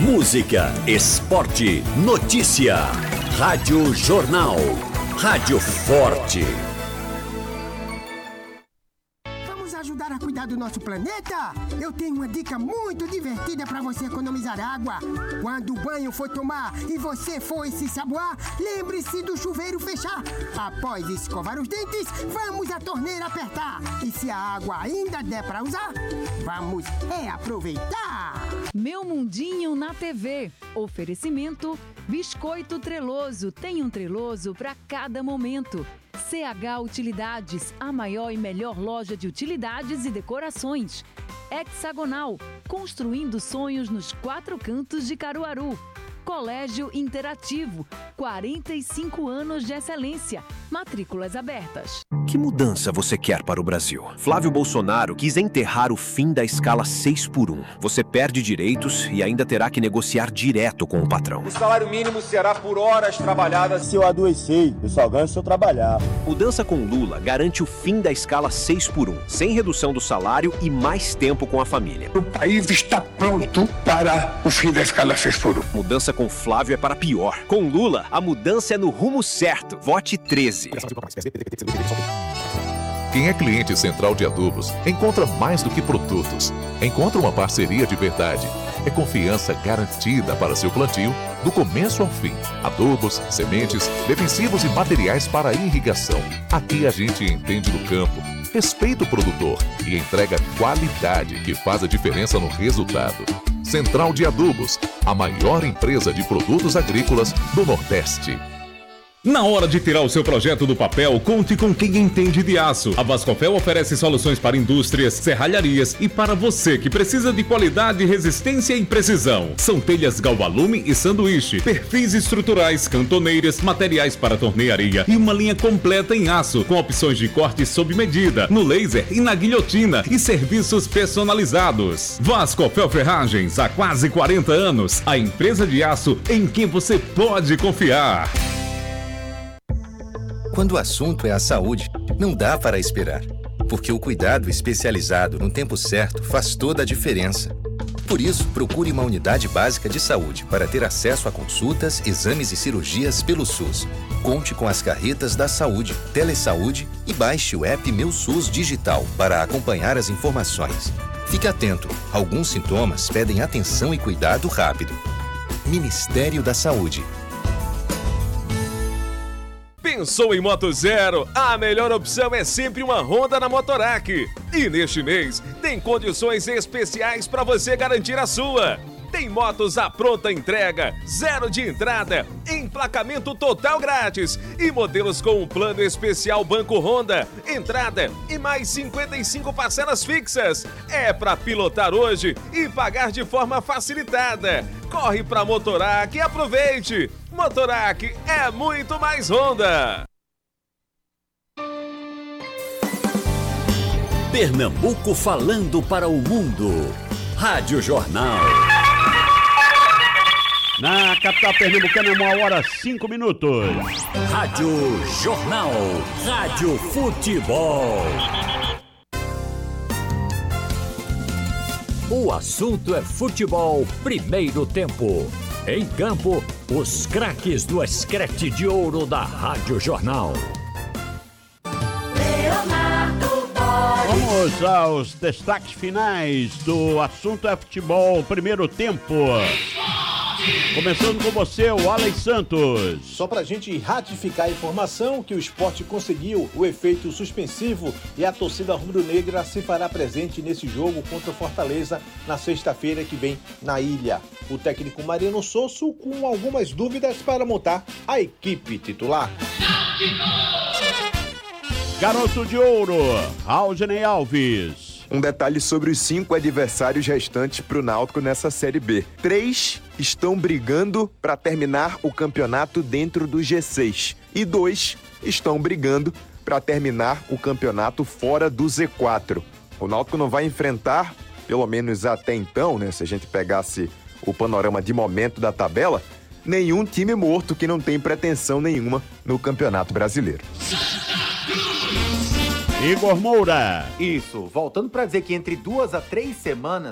Música, esporte, notícia. Rádio Jornal. Rádio Forte. Vamos ajudar a cuidar do nosso planeta? Eu tenho uma dica muito divertida para você economizar água. Quando o banho for tomar e você for se ensaboar, lembre-se do chuveiro fechar. Após escovar os dentes, vamos a torneira apertar. E se a água ainda der para usar, vamos aproveitar. Meu Mundinho na TV. Oferecimento Biscoito Treloso. Tem um Treloso para cada momento. CH Utilidades, a maior e melhor loja de utilidades e decorações. Hexagonal, construindo sonhos nos 4 cantos de Caruaru. Colégio Interativo, 45 anos de excelência. Matrículas abertas. Que mudança você quer para o Brasil? Flávio Bolsonaro quis enterrar o fim da escala 6x1. Você perde direitos e ainda terá que negociar direto com o patrão. O salário mínimo será por horas trabalhadas. Se eu adoecer, eu só ganho se eu trabalhar. Mudança com Lula garante o fim da escala 6x1, sem redução do salário e mais tempo com a família. O país está pronto para o fim da escala 6x1. Mudança com Flávio é para pior. Com Lula, a mudança é no rumo certo. Vote 13. Quem é cliente Central de Adubos encontra mais do que produtos. Encontra uma parceria de verdade. É confiança garantida para seu plantio, do começo ao fim. Adubos, sementes, defensivos e materiais para irrigação. Aqui a gente entende do campo, respeita o produtor e entrega qualidade que faz a diferença no resultado. Central de Adubos, a maior empresa de produtos agrícolas do Nordeste. Na hora de tirar o seu projeto do papel, conte com quem entende de aço. A Vascofel oferece soluções para indústrias, serralharias e para você que precisa de qualidade, resistência e precisão. São telhas galvalume e sanduíche, perfis estruturais, cantoneiras, materiais para tornearia e uma linha completa em aço, com opções de corte sob medida, no laser e na guilhotina e serviços personalizados. Vascofel Ferragens, há quase 40 anos, a empresa de aço em quem você pode confiar. Quando o assunto é a saúde, não dá para esperar, porque o cuidado especializado no tempo certo faz toda a diferença. Por isso, procure uma unidade básica de saúde para ter acesso a consultas, exames e cirurgias pelo SUS. Conte com as carretas da saúde, Telesaúde e baixe o app Meu SUS Digital para acompanhar as informações. Fique atento, alguns sintomas pedem atenção e cuidado rápido. Ministério da Saúde. Pensou em Moto Zero? A melhor opção é sempre uma Honda na Motorac. E neste mês, tem condições especiais para você garantir a sua. Tem motos à pronta entrega, 0 de entrada, emplacamento total grátis e modelos com um plano especial Banco Honda, entrada e mais 55 parcelas fixas. É para pilotar hoje e pagar de forma facilitada. Corre para Motorac e aproveite! Motorac é muito mais Honda! Pernambuco falando para o mundo. Rádio Jornal. Na capital pernambucana, 1h05. Rádio Jornal. Rádio Futebol. O assunto é futebol, primeiro tempo. Em campo, os craques do Escrete de Ouro da Rádio Jornal. Vamos aos destaques finais do assunto é futebol, primeiro tempo. Começando com você, o Alex Santos. Só pra gente ratificar a informação que o Sport conseguiu o efeito suspensivo e a torcida rubro-negra se fará presente nesse jogo contra o Fortaleza na sexta-feira que vem na ilha. O técnico Mariano Sosso com algumas dúvidas para montar a equipe titular. Garoto de Ouro, Aldinei Alves. Um detalhe sobre os 5 adversários restantes para o Náutico nessa Série B. 3 estão brigando para terminar o campeonato dentro do G6. E 2 estão brigando para terminar o campeonato fora do Z4. O Náutico não vai enfrentar, pelo menos até então, né, se a gente pegasse o panorama de momento da tabela, nenhum time morto que não tem pretensão nenhuma no Campeonato Brasileiro. Igor Moura. Isso, voltando para dizer que entre 2 a 3 semanas